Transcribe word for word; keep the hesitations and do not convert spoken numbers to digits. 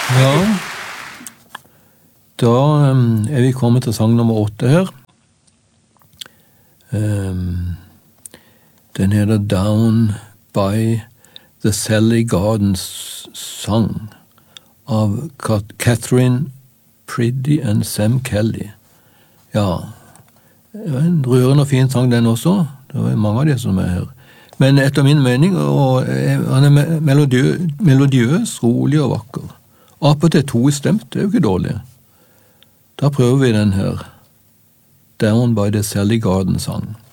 Ja, da um, er vi kommet til sang nummer åtte her. Um, den heter Down by the Sally Gardens Song av Catherine Priddy and Sam Kelly. Ja, det var en rørende og fin sang den også. Det var mange av de som er her. Men etter min mening, og han er melodiøs, melodiøs, rolig og vakker. Oppe til to stemt, det er jo ikke dårlig. Da prøver vi den her. Down by the Sally Garden Song.